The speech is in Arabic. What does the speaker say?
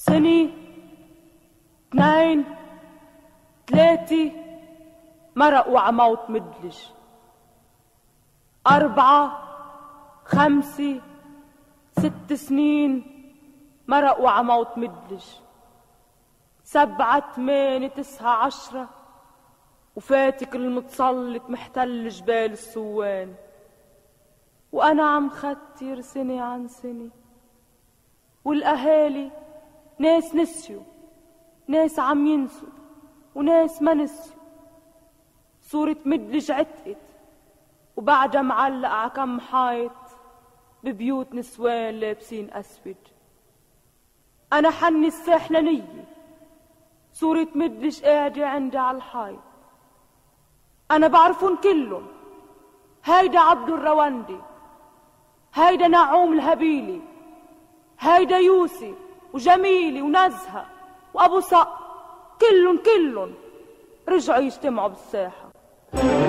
سنة 2 3 مرق وعموت مدلج 4 5 6 سنين مرق وعموت مدلج 7 8 9 10 وفاتك المتسلط محتل جبال السوان وأنا عم ختر سنة عن سنة والأهالي ناس نسيوا ناس عم ينسوا وناس ما نسيوا صورة مدلج عتقت وبعدها معلقة ع كم حايط ببيوت نسوان لابسين أسود أنا حني الساحلانية صورة مدلج قاعدة عندي على الحايط أنا بعرفون كلهم هيدا عبد الرواندي هيدا نعوم الهبيلي هيدا يوسي وجميلي ونزهة وأبو صق كلهم رجعوا يجتمعوا بالساحة